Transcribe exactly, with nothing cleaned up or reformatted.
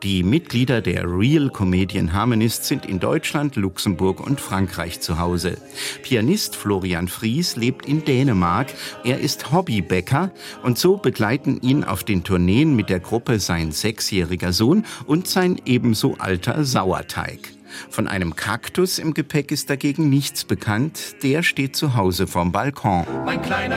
Die Mitglieder der Real Comedian Harmonists sind in Deutschland, Luxemburg und Frankreich zu Hause. Pianist Florian Fries lebt in Dänemark. Er ist Hobbybäcker und so begleiten ihn auf den Tourneen mit der Gruppe sein sechsjähriger Sohn und sein ebenso alter Sauerteig. Von einem Kaktus im Gepäck ist dagegen nichts bekannt. Der steht zu Hause vorm Balkon. Mein kleiner